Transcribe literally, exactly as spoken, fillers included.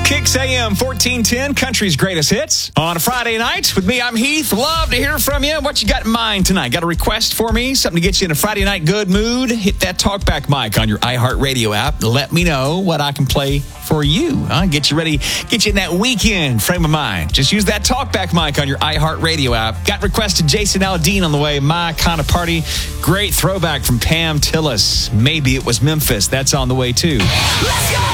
Kicks A M fourteen ten, country's greatest hits. On a Friday night with me, I'm Heath. Love to hear from you. What you got in mind tonight? Got a request for me? Something to get you in a Friday night good mood? Hit that talkback mic on your iHeartRadio app. Let me know what I can play for you. Huh? Get you ready, get you in that weekend frame of mind. Just use that talkback mic on your iHeartRadio app. Got requested Jason Aldean on the way. My Kind of Party. Great throwback from Pam Tillis. Maybe it was Memphis. That's on the way too. Let's go!